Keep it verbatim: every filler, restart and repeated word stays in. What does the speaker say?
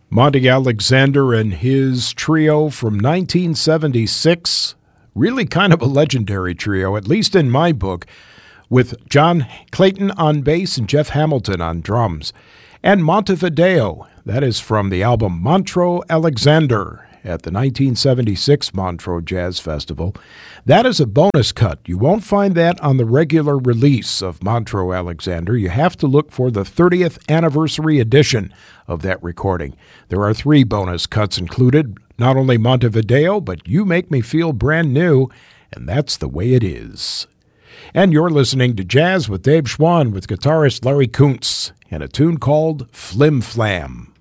Monty Alexander and his trio from nineteen seventy-six, really kind of a legendary trio, at least in my book, with John Clayton on bass and Jeff Hamilton on drums. And Montevideo, that is from the album Montreux Alexander at the nineteen seventy-six Montreux Jazz Festival. That is a bonus cut. You won't find that on the regular release of Montreux Alexander. You have to look for the thirtieth anniversary edition of that recording. There are three bonus cuts included, not only Montevideo, but You Make Me Feel Brand New, and that's the way it is. And you're listening to Jazz with Dave Schwann with guitarist Larry Kuntz and a tune called Flim Flam.